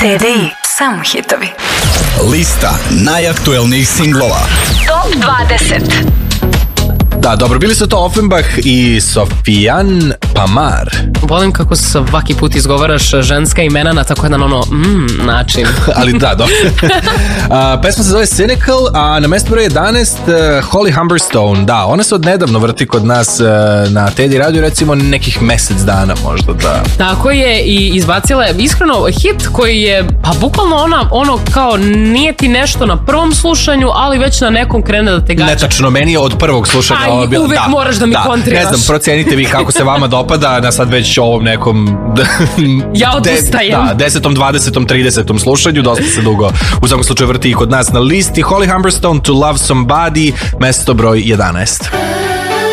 Teddy, samo hitovi. Lista najaktuelnijih singlova. Top 20. Da, dobro, bili su to Offenbach i Sofian Pamar. Volim kako svaki put izgovaraš ženska imena na tako jedan način. Ali da, dobro. Pesma se zove Cynical, a na mjestu broj 11 Holly Humberstone. Da, ona se odnedavno vrti kod nas na Teddy Radio, recimo nekih mjesec dana možda, da. Tako je, i izbacila je iskreno hit koji je, pa bukvalno ono kao nije ti nešto na prvom slušanju, ali već na nekom krene da te gađa. Netačno, meni je od prvog slušanja ovo bilo. Uvek moraš da mi kontriraš. Ne znam, procijenite vi kako se vama dopada na sad već ovom nekom ja odustajem. 10., 20., 30. slušanju, dosta se dugo u svakom slučaju vrti i kod nas na listi. Holly Humberstone, To Love Somebody, mesto broj 11.